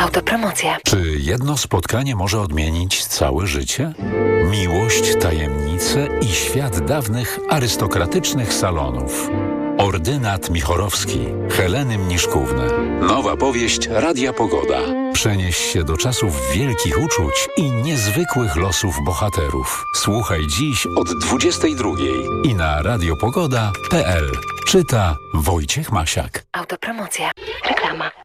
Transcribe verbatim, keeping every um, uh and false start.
Autopromocja. Czy jedno spotkanie może odmienić całe życie? Miłość, tajemnice i świat dawnych arystokratycznych salonów. Ordynat Michorowski, Heleny Mniszkówny. Nowa powieść Radia Pogoda. Przenieś się do czasów wielkich uczuć i niezwykłych losów bohaterów. Słuchaj dziś od dwudziestej drugiej i na radiopogoda kropka p l. Czyta Wojciech Masiak. Autopromocja. Reklama.